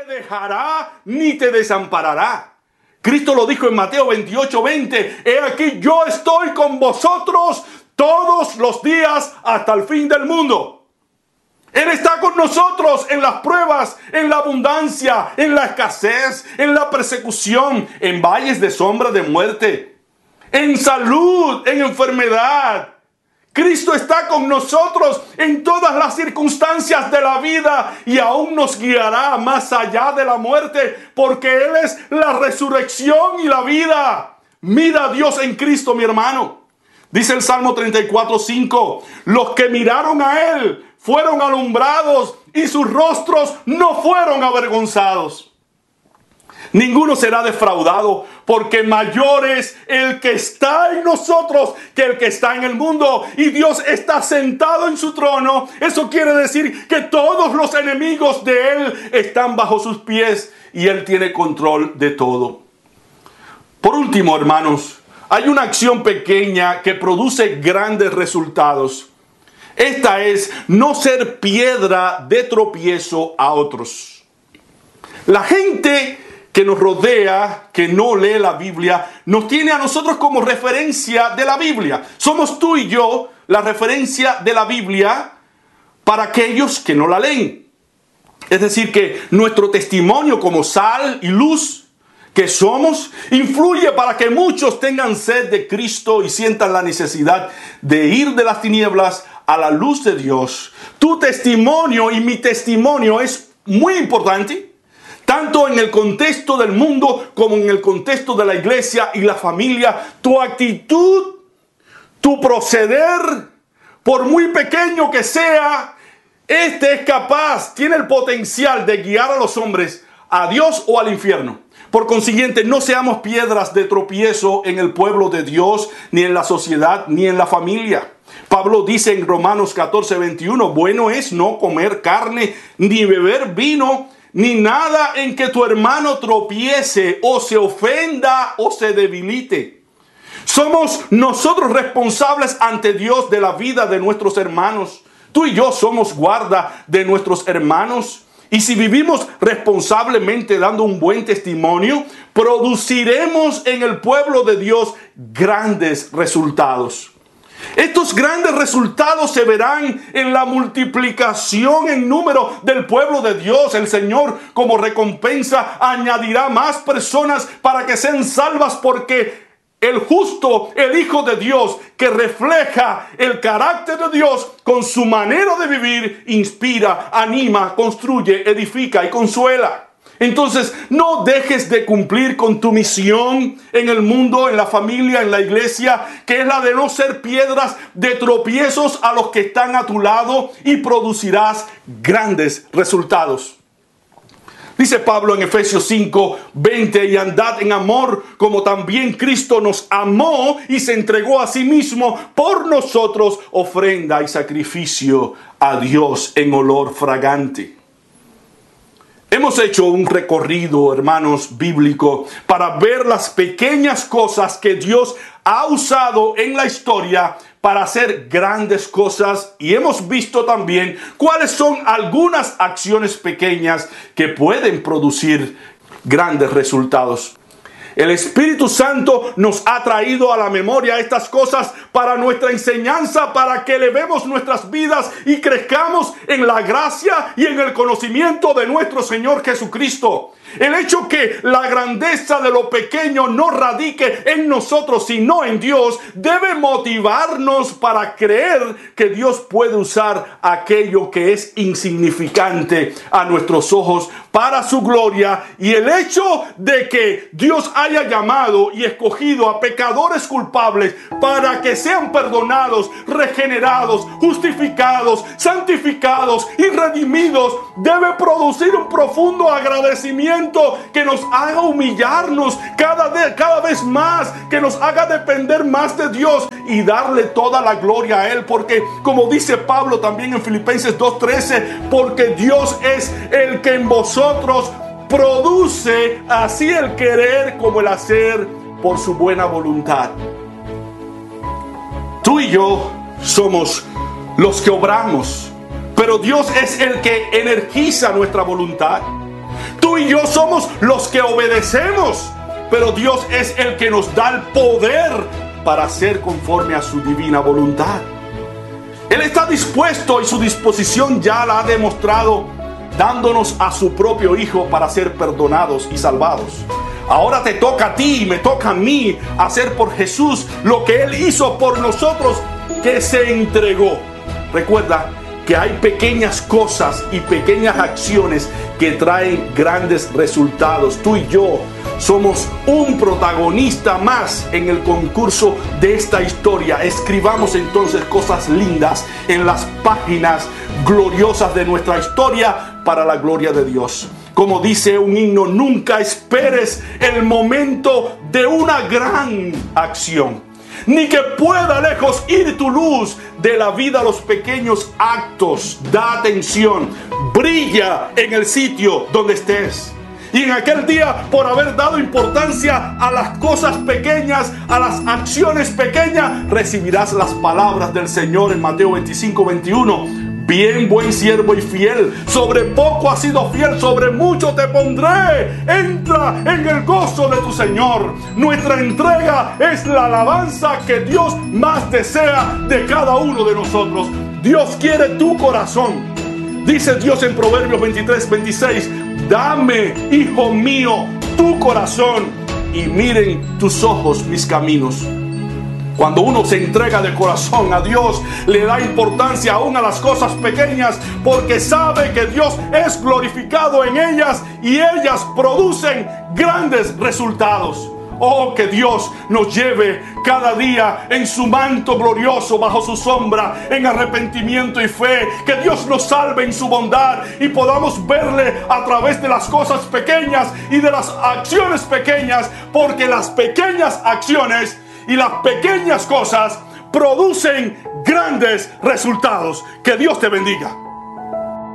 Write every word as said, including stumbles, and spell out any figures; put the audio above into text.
dejará ni te desamparará. Cristo lo dijo en Mateo veintiocho, veinte. He aquí, yo estoy con vosotros todos los días hasta el fin del mundo. Él está con nosotros en las pruebas, en la abundancia, en la escasez, en la persecución, en valles de sombra de muerte, en salud, en enfermedad. Cristo está con nosotros en todas las circunstancias de la vida y aún nos guiará más allá de la muerte, porque Él es la resurrección y la vida. Mira a Dios en Cristo, mi hermano. Dice el Salmo treinta y cuatro, cinco. Los que miraron a Él fueron alumbrados y sus rostros no fueron avergonzados. Ninguno será defraudado, porque mayor es el que está en nosotros que el que está en el mundo. Y Dios está sentado en su trono. Eso quiere decir que todos los enemigos de Él están bajo sus pies y Él tiene control de todo. Por último, hermanos, hay una acción pequeña que produce grandes resultados. Esta es no ser piedra de tropiezo a otros. La gente que nos rodea, que no lee la Biblia, nos tiene a nosotros como referencia de la Biblia. Somos tú y yo la referencia de la Biblia para aquellos que no la leen. Es decir, que nuestro testimonio como sal y luz que somos, influye para que muchos tengan sed de Cristo y sientan la necesidad de ir de las tinieblas a la luz de Dios. Tu testimonio y mi testimonio es muy importante, tanto en el contexto del mundo como en el contexto de la iglesia y la familia. Tu actitud, tu proceder, por muy pequeño que sea, este es capaz, tiene el potencial de guiar a los hombres a Dios o al infierno. Por consiguiente, no seamos piedras de tropiezo en el pueblo de Dios, ni en la sociedad, ni en la familia. Pablo dice en Romanos catorce, veintiuno, bueno es no comer carne, ni beber vino, ni nada en que tu hermano tropiece, o se ofenda, o se debilite. Somos nosotros responsables ante Dios de la vida de nuestros hermanos. Tú y yo somos guarda de nuestros hermanos. Y si vivimos responsablemente dando un buen testimonio, produciremos en el pueblo de Dios grandes resultados. Estos grandes resultados se verán en la multiplicación en número del pueblo de Dios. El Señor, como recompensa, añadirá más personas para que sean salvas, porque el justo, el Hijo de Dios, que refleja el carácter de Dios con su manera de vivir, inspira, anima, construye, edifica y consuela. Entonces, no dejes de cumplir con tu misión en el mundo, en la familia, en la iglesia, que es la de no ser piedras de tropiezos a los que están a tu lado, y producirás grandes resultados. Dice Pablo en Efesios cinco, veinte, y andad en amor como también Cristo nos amó y se entregó a sí mismo por nosotros, ofrenda y sacrificio a Dios en olor fragante. Hemos hecho un recorrido, hermanos, bíblico para ver las pequeñas cosas que Dios ha usado en la historia para hacer grandes cosas, y hemos visto también cuáles son algunas acciones pequeñas que pueden producir grandes resultados. El Espíritu Santo nos ha traído a la memoria estas cosas para nuestra enseñanza, para que elevemos nuestras vidas y crezcamos en la gracia y en el conocimiento de nuestro Señor Jesucristo. El hecho que la grandeza de lo pequeño no radique en nosotros, sino en Dios, debe motivarnos para creer que Dios puede usar aquello que es insignificante a nuestros ojos para su gloria. Y el hecho de que Dios haya llamado y escogido a pecadores culpables para que sean perdonados, regenerados, justificados, santificados y redimidos, debe producir un profundo agradecimiento que nos haga humillarnos cada, de, cada vez más, que nos haga depender más de Dios y darle toda la gloria a Él, porque como dice Pablo también en Filipenses dos trece, porque Dios es el que en vosotros produce así el querer como el hacer por su buena voluntad. Tú y yo somos los que obramos, pero Dios es el que energiza nuestra voluntad. Tú y yo somos los que obedecemos, pero Dios es el que nos da el poder para hacer conforme a su divina voluntad. Él está dispuesto y su disposición ya la ha demostrado dándonos a su propio Hijo para ser perdonados y salvados. Ahora te toca a ti y me toca a mí hacer por Jesús lo que Él hizo por nosotros, que se entregó. Recuerda que hay pequeñas cosas y pequeñas acciones que traen grandes resultados. Tú y yo somos un protagonista más en el concurso de esta historia. Escribamos entonces cosas lindas en las páginas gloriosas de nuestra historia para la gloria de Dios. Como dice un himno, nunca esperes el momento de una gran acción, ni que pueda lejos ir tu luz de la vida a los pequeños actos. Da atención, brilla en el sitio donde estés. Y en aquel día, por haber dado importancia a las cosas pequeñas, a las acciones pequeñas, recibirás las palabras del Señor en Mateo veinticinco, veintiuno. Bien, buen siervo y fiel, sobre poco has sido fiel, sobre mucho te pondré. Entra en el gozo de tu Señor. Nuestra entrega es la alabanza que Dios más desea de cada uno de nosotros. Dios quiere tu corazón. Dice Dios en Proverbios veintitrés, veintiséis, dame, hijo mío, tu corazón y miren tus ojos mis caminos. Cuando uno se entrega de corazón a Dios, le da importancia aún a las cosas pequeñas, porque sabe que Dios es glorificado en ellas y ellas producen grandes resultados. Oh, que Dios nos lleve cada día en su manto glorioso, bajo su sombra, en arrepentimiento y fe. Que Dios nos salve en su bondad y podamos verle a través de las cosas pequeñas y de las acciones pequeñas, porque las pequeñas acciones y las pequeñas cosas producen grandes resultados. Que Dios te bendiga.